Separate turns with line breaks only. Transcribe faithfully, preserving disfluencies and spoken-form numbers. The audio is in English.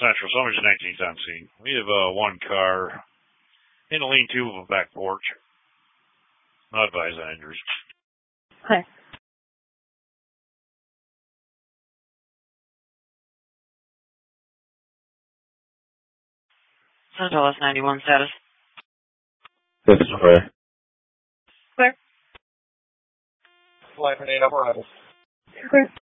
Central, Summers nineteenth on scene. We have uh, one car in a lean-to of a back porch. Not advised on injuries.
Hi. Central S ninety-one status.
This is Ray.
Clear.
Flight for eight apparatus.
Clear.